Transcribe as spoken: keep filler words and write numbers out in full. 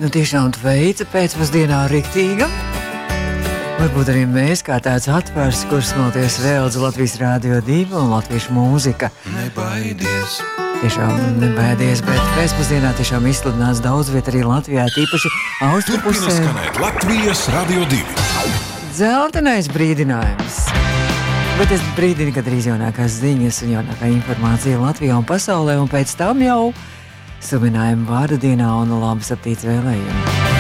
nu tiešām tveica pēcpusdienā riktīga. Varbūt arī mēs kā tāds atvars, kur smelties vēldz Latvijas Rādio divi un latviešu mūzika. Nebaidies. Tiešām nebaidies, bet pēcpusdienā tiešām izsludināts daudz viet arī Latvijā, tīpaši austrumu pusē. Turpina skanēt Latvijas Rādio divi. Dzeltenais brīdinājums. Bet es brīdinu, ka drīz jaunākās ziņas un jaunākā informācija Latvijā un pasaulē, un pēc tam jau svinājuma vārda dienā un labas aptīts vēlējumi.